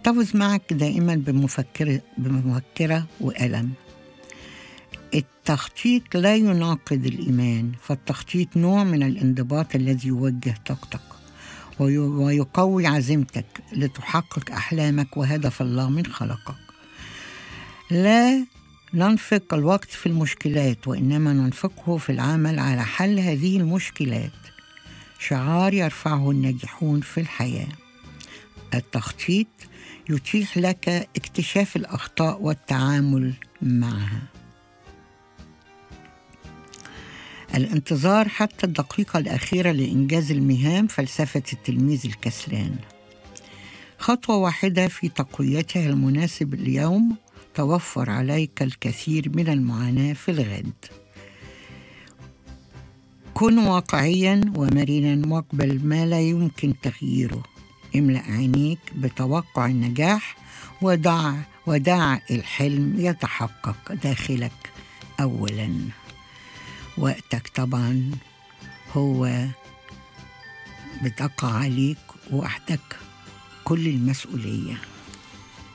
احتفظ معك دائما بمفكرة وقلم. التخطيط لا يناقض الإيمان، فالتخطيط نوع من الانضباط الذي يوجه طاقتك ويقوي عزيمتك لتحقق أحلامك وهدف الله من خلقك. لا ننفق الوقت في المشكلات، وإنما ننفقه في العمل على حل هذه المشكلات، شعار يرفعه الناجحون في الحياة. التخطيط يتيح لك اكتشاف الأخطاء والتعامل معها. الانتظار حتى الدقيقة الأخيرة لإنجاز المهام، فلسفة التلميذ الكسلان. خطوة واحدة في تقويتها المناسب اليوم توفر عليك الكثير من المعاناة في الغد. كن واقعيا ومرنا واقبل ما لا يمكن تغييره. املأ عينيك بتوقع النجاح ودع الحلم يتحقق داخلك أولا. وقتك طبعا هو بتقع عليك وحدك كل المسؤولية.